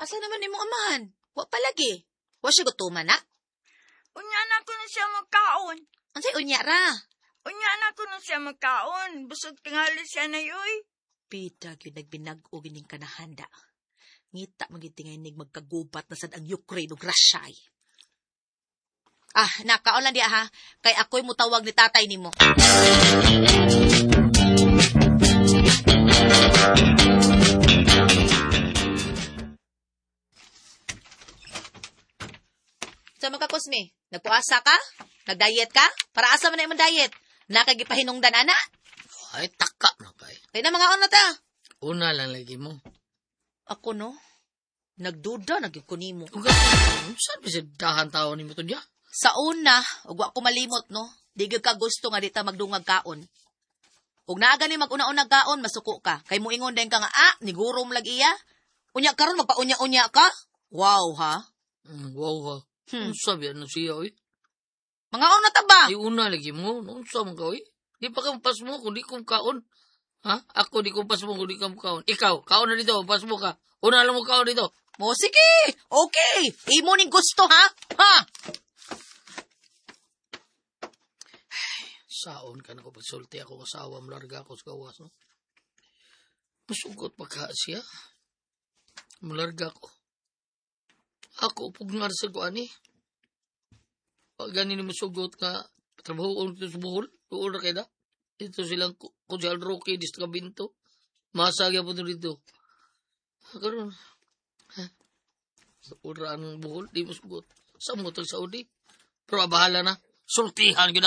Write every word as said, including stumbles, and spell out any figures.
Asa naman ni mong amahan? Wa palagi. Wa siya gutuman na? Unya na ko na siya magkaon. Unsay unya ra? Unya na ko na siya magkaon. Busog tingali siya na yoy. Pita gyud nagbinag-o gining kanahanda. Ngita magitingay nig magkagubat na sad ang Ukraine ug Russia. Ay. Ah, nakaon lang diya ha. Kay ako'y mutawag ni tatay nimo. Sa mga kusmi, nagpuasa ka? Nag-diet ka? Para asa man na imong diet? Nakagipahinungdan ana? Ay, taka na kay. Kay na mga ona ta. Una lang lagi mo. Ako no, nagduda nagyud ko nimo. Uga, saan ba siya dahan tao ni mo to diya? Sa una, ug wa ko malimot no, di gyud ka gusto nga dita magdungag kaon. Ug naa gani mag-una-una kaon, masuko ka. Kay moingon din ka nga, ah, nigurom lag iya. Unya karon magpaunya-unya ka? Wow ha. Mm, wow ha. Hmm. Ano sabi ano siya oy? Mga ona ta ba? Ay una lagi mo, ano sa man ka oy? Di pa ka pas mo kundi kung kaon. Ha? Ako di kung pas mo kundi ka kaon. Ikaw, kaon na dito, pas mo ka. Una lang mo kaon dito. Mo sige. Okay. Imo ning gusto ha? Ha? Saon ka na ko pagsulti ako kasawa mo larga ako sa gawas no. Masugot pa ka siya. Mularga ko. Ako pugnar sa ko ani. Pag ganin mo sugot nga trabaho ko dito sa buhol. Tuol na kayo na. Dito silang kusyal roke dito ka binto. Masagya po dito. Karoon. Ha? Uraan ng buhol. Di mo sugot. Sa mo to Saudi. Pero bahala na. Sultihan